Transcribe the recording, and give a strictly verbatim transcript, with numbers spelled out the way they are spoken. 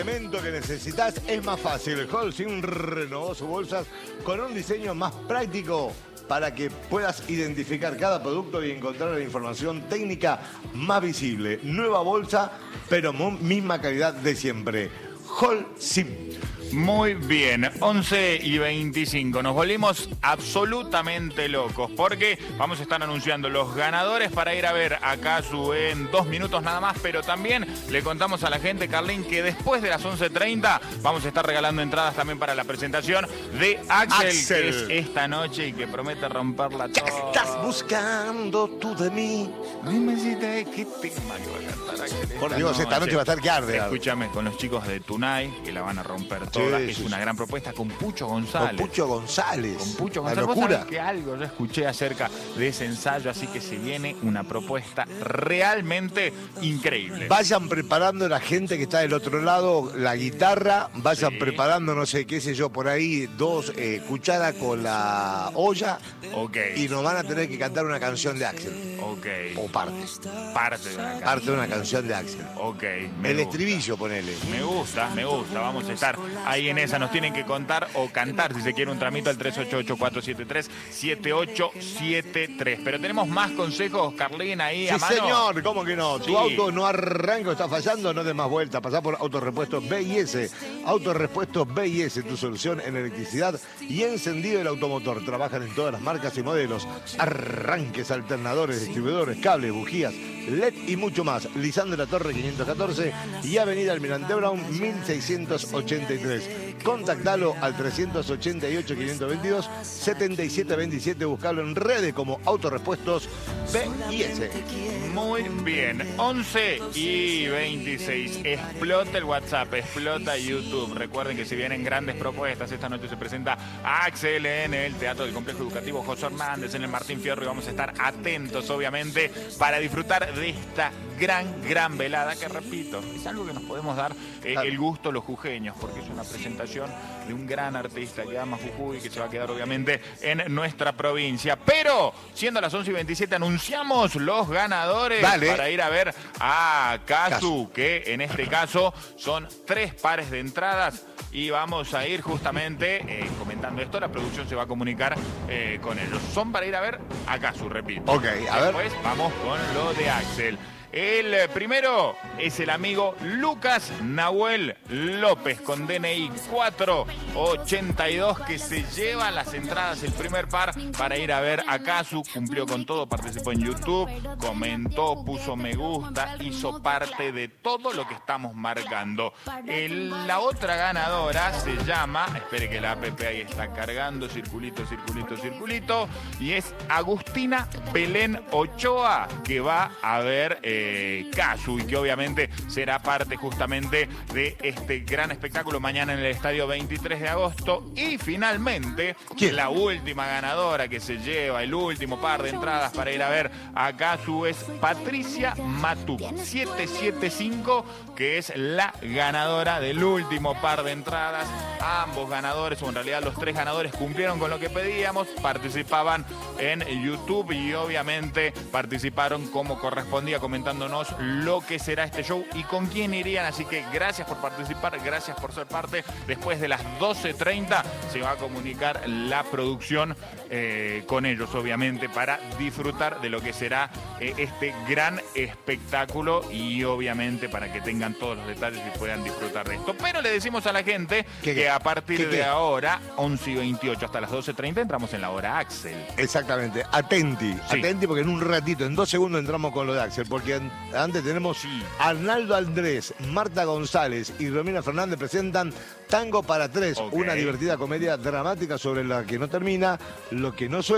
elemento que necesitas es más fácil. Holcim renovó sus bolsas con un diseño más práctico para que puedas identificar cada producto y encontrar la información técnica más visible. Nueva bolsa, pero misma calidad de siempre. Holcim. Muy bien, once y veinticinco. Nos volvimos absolutamente locos porque vamos a estar anunciando los ganadores para ir a ver a Casu en dos minutos nada más, pero también le contamos a la gente, Carlín, que después de las once treinta vamos a estar regalando entradas también para la presentación de Axel, Axel. que es esta noche y que promete romperla ¿Qué toda. estás buscando tú de mí? Dime si te... ¿Qué tema que va a cantar Axel esta Por Dios, esta noche va a estar que arde. Escúchame, con los chicos de Tunay, que la van a romper toda. Sí, es sí, una sí. gran propuesta con Pucho González. Con Pucho González. Con Pucho La González. Vos locura. sabés que algo yo escuché acerca de ese ensayo, así que se viene una propuesta realmente increíble. Vayan preparando la gente que está del otro lado la guitarra, vayan Sí. preparando, no sé, qué sé yo, por ahí dos eh, cucharas con la olla Ok. y nos van a tener que cantar una canción de Axel. Ok. O parte. Parte de una canción. Parte de una canción de Axel. Ok. me El gusta. estribillo, ponele. Me gusta, me gusta. Vamos a estar ahí en esa. Nos tienen que contar o cantar, si se quiere, un tramito al tres ocho ocho, cuatro siete tres, siete ocho siete tres. Pero tenemos más consejos, Carlín, ahí a Sí, mano. señor, ¿cómo que no? Sí. Tu auto no arranca, está fallando, no des más vuelta. Pasá por Autorepuestos B y S. Autorepuestos B y S, tu solución en electricidad y encendido del automotor. Trabajan en todas las marcas y modelos. Arranques, alternadores, distribuidores, cables, bujías, L E D y mucho más. Lisandro de la Torre quinientos catorce y Avenida Almirante Brown mil seiscientos ochenta y tres. Contactalo al trescientos ochenta y ocho, quinientos veintidós, setenta y siete veintisiete. Buscalo en redes como Autorepuestos B y S. Muy bien, once y veintiséis. Explota el WhatsApp, explota YouTube. Recuerden que si vienen grandes propuestas, esta noche se presenta Axel en el Teatro del Complejo Educativo José Hernández, en el Martín Fierro, y vamos a estar atentos, obviamente, para disfrutar de esta gran, gran velada, que repito, es algo que nos podemos dar eh, Claro. el gusto los jujeños, porque es una presentación de un gran artista que ama Jujuy y que se va a quedar, obviamente, en nuestra provincia. Pero, siendo las once y veintisiete, anunciamos los ganadores. Dale. Para ir a ver a Casu, Casu. que en este caso son tres pares de entradas. Y vamos a ir justamente eh, comentando esto. La producción se va a comunicar eh, con ellos. Son para ir a ver a Casu, repito. Ok, a ver. Después vamos con lo de Axel. El eh, primero es el amigo Lucas Nahuel López con D N I cuatro ochenta y dos, que se lleva las entradas, el primer par, para ir a ver a Casu. Cumplió con todo, participó en YouTube, comentó, puso me gusta, hizo parte de todo lo que estamos marcando. El- la otra ganadora se llama, espere que la app ahí está cargando, circulito, circulito, circulito, y es Agustina Belén Ochoa, que va a ver eh, Casu y que obviamente será parte justamente de este gran espectáculo mañana en el estadio veintitrés de agosto. Y finalmente, ¿quién? La última ganadora que se lleva el último par de entradas para ir a ver a Casu es Patricia Matú, siete siete cinco, que es la ganadora del último par de entradas. Ambos ganadores, o en realidad los tres ganadores, cumplieron con lo que pedíamos, participaban en YouTube y obviamente participaron como correspondía, comentándonos lo que será este show y con quién irían. Así que gracias por participar, gracias por ser parte. Después de las doce treinta se va a comunicar la producción eh, con ellos, obviamente, para disfrutar de lo que será eh, este gran espectáculo y obviamente para que tengan todos los detalles y puedan disfrutar de esto. Pero le decimos a la gente ¿Qué, que qué? a partir ¿Qué, de qué? ahora, once y veintiocho hasta las doce treinta, entramos en la hora Axel. Exactamente, atenti, Sí. atenti porque en un ratito, en dos segundos entramos con lo de Axel, porque an- antes tenemos Sí. Arnaldo Andrés, Marta González y Romina Fernández presentan Tango para Tres, Ok. una divertida comedia dramática sobre la que no termina, lo que no suele.